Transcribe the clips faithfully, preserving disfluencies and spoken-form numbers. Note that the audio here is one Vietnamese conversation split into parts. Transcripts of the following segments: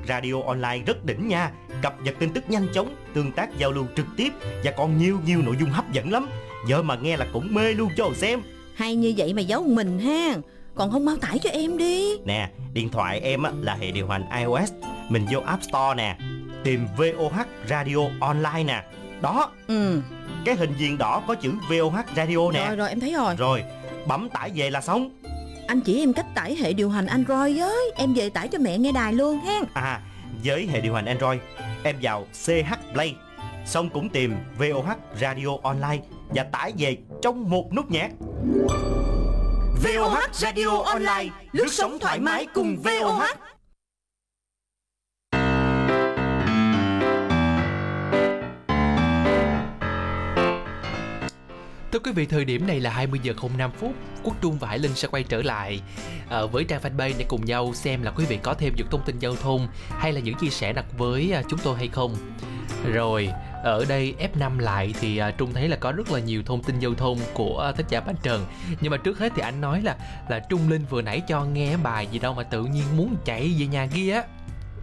Radio Online rất đỉnh nha. Cập nhật tin tức nhanh chóng, tương tác giao lưu trực tiếp và còn nhiều nhiều nội dung hấp dẫn lắm. Giờ mà nghe là cũng mê luôn cho xem. Hay như vậy mà giấu mình ha. Còn không mau tải cho em đi. Nè, điện thoại em á, là hệ điều hành iOS. Mình vô App Store nè, tìm vê o hát Radio Online nè. Đó. Ừ. Cái hình viền đỏ có chữ vê o hát Radio nè. Rồi rồi em thấy rồi. Rồi, bấm tải về là xong. Anh chỉ em cách tải hệ điều hành Android với. Em về tải cho mẹ nghe đài luôn ha. À, với hệ điều hành Android, em vào xê hát Play, xong cũng tìm vê o hát Radio Online và tải về trong một nút nhạc. vê o hát Radio Online, lướt sóng thoải mái cùng vê o hát. Thưa quý vị, thời điểm này là hai mươi giờ không năm phút. Quốc Trung và Hải Linh sẽ quay trở lại uh, với trang fanpage để cùng nhau xem là quý vị có thêm những thông tin giao thông hay là những chia sẻ đặc với uh, chúng tôi hay không. Rồi, ở đây ép năm lại thì uh, Trung thấy là có rất là nhiều thông tin giao thông của uh, Thích Giả Bánh Trần. Nhưng mà trước hết thì anh nói là là Trung Linh vừa nãy cho nghe bài gì đâu mà tự nhiên muốn chạy về nhà kia á.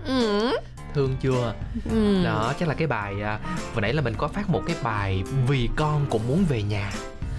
Ừ. Thương chưa? Ừ. Đó, chắc là cái bài uh, vừa nãy là mình có phát một cái bài Vì Con Cũng Muốn Về Nhà.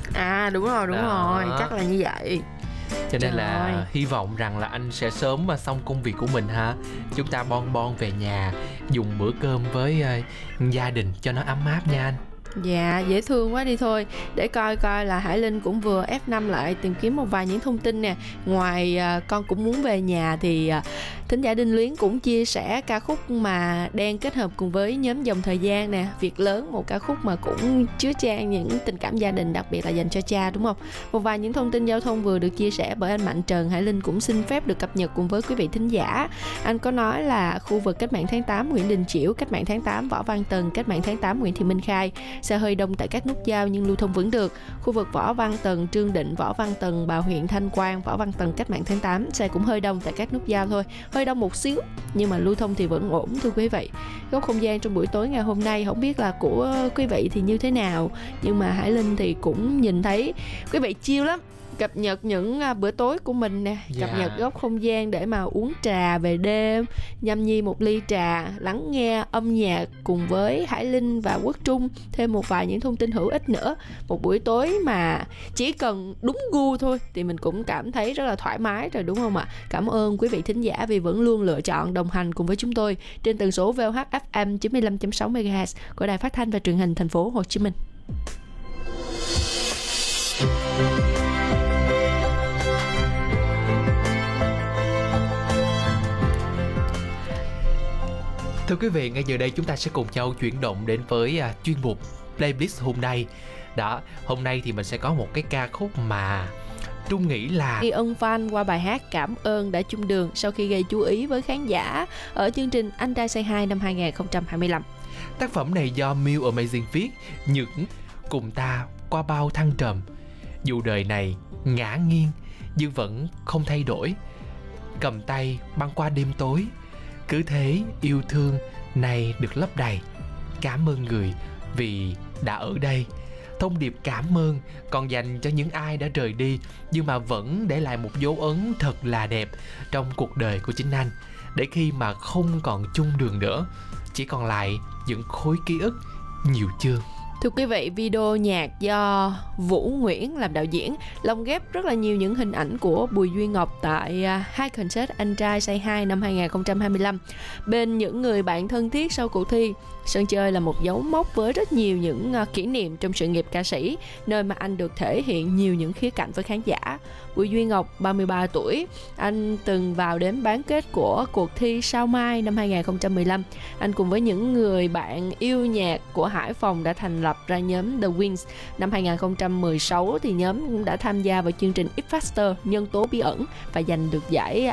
À đúng rồi, đúng Đó. rồi, chắc là như vậy. Cho nên Trời là ơi. hy vọng rằng là anh sẽ sớm mà xong công việc của mình ha. Chúng ta bon bon về nhà, dùng bữa cơm với uh, gia đình cho nó ấm áp nha anh. Dạ, dễ thương quá đi thôi. Để coi coi là Hải Linh cũng vừa ép năm lại tìm kiếm một vài những thông tin nè. Ngoài uh, Con Cũng Muốn Về Nhà thì uh, thính giả Đinh Luyến cũng chia sẻ ca khúc mà đang kết hợp cùng với nhóm Dòng Thời Gian nè, Việc Lớn, một ca khúc mà cũng chứa chan những tình cảm gia đình, đặc biệt là dành cho cha, đúng không? Một vài những thông tin giao thông vừa được chia sẻ bởi anh Mạnh Trần. Hải Linh cũng xin phép được cập nhật cùng với quý vị thính giả. Anh có nói là khu vực Cách mạng tháng tám Nguyễn Đình Chiểu, Cách mạng tháng tám Võ Văn Tần, Cách mạng tháng tám Nguyễn Thị Minh Khai xe hơi đông tại các nút giao nhưng lưu thông vẫn được. Khu vực Võ Văn Tần, Trương Định, Võ Văn Tần, Bà Huyện Thanh Quang, Võ Văn Tần, Cách mạng tháng tám xe cũng hơi đông tại các nút giao thôi, hơi đông một xíu nhưng mà lưu thông thì vẫn ổn thưa quý vị. Góc không gian trong buổi tối ngày hôm nay không biết là của quý vị thì như thế nào, nhưng mà Hải Linh thì cũng nhìn thấy quý vị chill lắm, cập nhật những bữa tối của mình nè, cập Dạ. nhật góc không gian để mà uống trà về đêm, nhâm nhi một ly trà, lắng nghe âm nhạc cùng với Hải Linh và Quốc Trung, thêm một vài những thông tin hữu ích nữa. Một buổi tối mà chỉ cần đúng gu thôi thì mình cũng cảm thấy rất là thoải mái rồi, đúng không ạ? Cảm ơn quý vị thính giả vì vẫn luôn lựa chọn đồng hành cùng với chúng tôi trên tần số vê o hát ép em chín mươi lăm phẩy sáu mê ga héc của Đài Phát thanh và Truyền hình Thành phố Hồ Chí Minh. Thưa quý vị, ngay giờ đây chúng ta sẽ cùng nhau chuyển động đến với uh, chuyên mục Playlist hôm nay. Đó, hôm nay thì mình sẽ có một cái ca khúc mà Trung nghĩ là Tri ân fan qua bài hát Cảm Ơn Đã Chung Đường sau khi gây chú ý với khán giả ở chương trình Anh Trai Say Hi năm hai không hai lăm. tác phẩm này do Miu Amazing viết, những cùng ta qua bao thăng trầm. Dù đời này ngã nghiêng nhưng vẫn không thay đổi. Cầm tay băng qua đêm tối, cứ thế yêu thương này được lấp đầy. Cảm ơn người vì đã ở đây. Thông điệp cảm ơn còn dành cho những ai đã rời đi nhưng mà vẫn để lại một dấu ấn thật là đẹp trong cuộc đời của chính anh. Để khi mà không còn chung đường nữa, chỉ còn lại những khối ký ức nhiều chương. Thưa quý vị, video nhạc do Vũ Nguyễn làm đạo diễn, lồng ghép rất là nhiều những hình ảnh của Bùi Duy Ngọc tại hai concert Anh Trai Say Hi năm hai không hai lăm. Bên những người bạn thân thiết sau cuộc thi, sân chơi là một dấu mốc với rất nhiều những kỷ niệm trong sự nghiệp ca sĩ, nơi mà anh được thể hiện nhiều những khía cạnh với khán giả. Bùi Duy Ngọc, ba mươi ba tuổi, anh từng vào đến bán kết của cuộc thi Sao Mai năm hai không một lăm. Anh cùng với những người bạn yêu nhạc của Hải Phòng đã thành lập ra nhóm The Wings. Năm hai không một sáu thì nhóm cũng đã tham gia vào chương trình X Factor Nhân tố bí ẩn và giành được giải